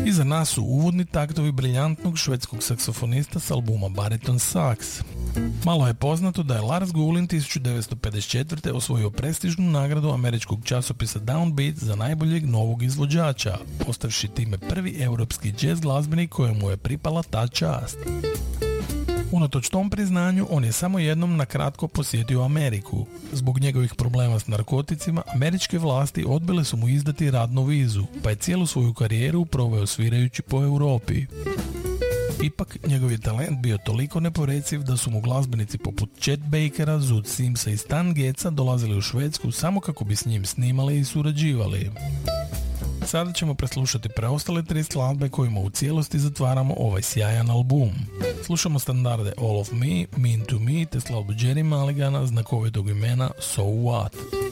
Iza nas su uvodni taktovi briljantnog švedskog saksofonista s albuma Bariton Sax. Malo je poznato da je Lars Gullin 1954. osvojio prestižnu nagradu američkog časopisa Downbeat za najboljeg novog izvođača, postavši time prvi europski jazz glazbenik kojemu je pripala ta čast. Unatoč tom priznanju, on je samo jednom na kratko posjetio Ameriku. Zbog njegovih problema s narkoticima, američke vlasti odbile su mu izdati radnu vizu, pa je cijelu svoju karijeru proveo svirajući po Europi. Ipak, njegov je talent bio toliko neporeciv da su mu glazbenici poput Chet Bakera, Zoot Simsa i Stan Getza dolazili u Švedsku samo kako bi s njim snimali i surađivali. Sada ćemo preslušati preostale 3 skladbe kojima u cijelosti zatvaramo ovaj sjajan album. Slušamo standarde All of Me, Mean to Me te skladbu Jerry Mulligana znakovitog imena So What.